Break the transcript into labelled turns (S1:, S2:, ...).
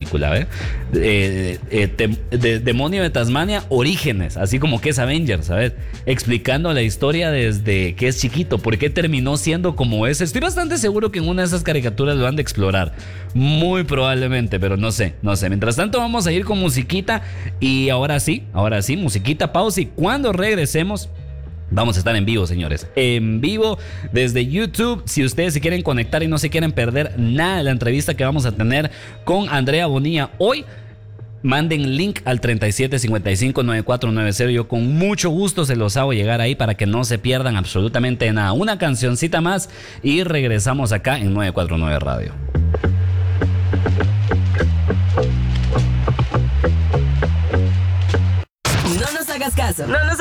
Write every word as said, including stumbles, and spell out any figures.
S1: película, ¿eh? Eh, eh, tem, de, Demonio de Tasmania, Orígenes, así como que es Avengers, ¿sabes? Explicando la historia desde que es chiquito, por qué terminó siendo como es. Estoy bastante seguro que en una de esas caricaturas lo han de explorar, muy probablemente, pero no sé, no sé. Mientras tanto vamos a ir con musiquita y ahora sí, ahora sí, musiquita, pausa y cuando regresemos vamos a estar en vivo, señores. En vivo desde YouTube. Si ustedes se quieren conectar y no se quieren perder nada de la entrevista que vamos a tener con Andrea Bonilla hoy, manden link al treinta y siete cincuenta y cinco noventa y cuatro noventa. Yo con mucho gusto se los hago llegar ahí para que no se pierdan absolutamente nada. Una cancioncita más y regresamos acá en novecientos cuarenta y nueve Radio.
S2: No nos hagas caso. No nos